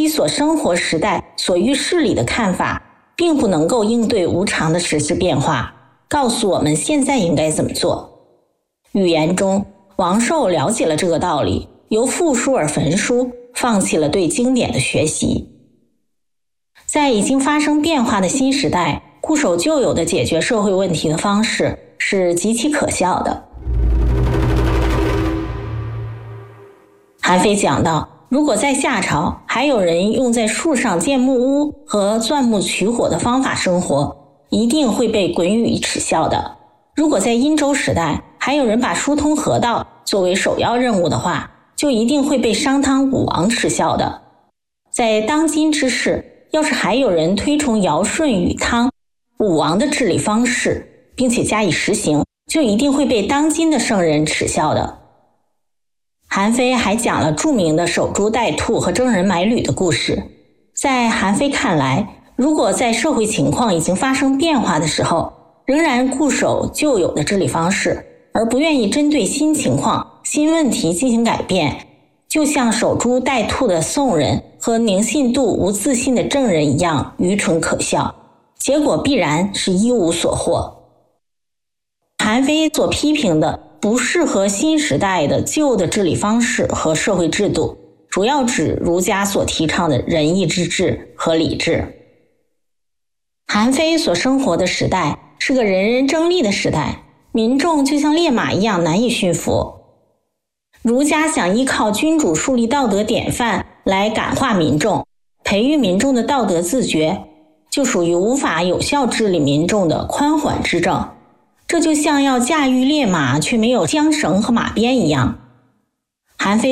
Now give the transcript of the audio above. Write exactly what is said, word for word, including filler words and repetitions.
所生活时代所遇事理的看法，并不能够应对无常的实质变化，告诉我们现在应该怎么做。语言中，王寿了解了这个道理，由复书而焚书，放弃了对经典的学习。在已经发生变化的新时代，固守旧有的解决社会问题的方式是极其可笑的。韩非讲到，如果在夏朝还有人用在树上建木屋和钻木取火的方法生活，一定会被滚语耻笑的。如果在殷周时代还有人把疏通河道作为首要任务的话，就一定会被商汤武王耻笑的。在当今之世，要是还有人推崇尧舜禹汤武王的治理方式，并且加以实行，就一定会被当今的圣人耻笑的。韩非还讲了著名的守株待兔和征人买履的故事。在韩非看来，如果在社会情况已经发生变化的时候，仍然固守旧有的治理方式，而不愿意针对新情况、新问题进行改变，就像守株待兔的宋人和宁信度无自信的郑人一样愚蠢可笑，结果必然是一无所获。韩非所批评的不适合新时代的旧的治理方式和社会制度，主要指儒家所提倡的仁义之治和礼治。韩非所生活的时代是个人人争利的时代，民众就像烈马一样难以驯服。儒家想依靠君主树立道德典范来感化民众，培育民众的道德自觉，就属于无法有效治理民众的宽缓之政。这就像要驾驭烈马却没有缰绳和马鞭一样。韩非